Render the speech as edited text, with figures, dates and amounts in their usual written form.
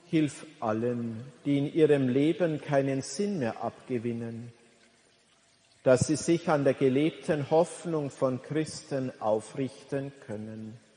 Hilf allen, die in ihrem Leben keinen Sinn mehr abgewinnen, dass sie sich an der gelebten Hoffnung von Christen aufrichten können.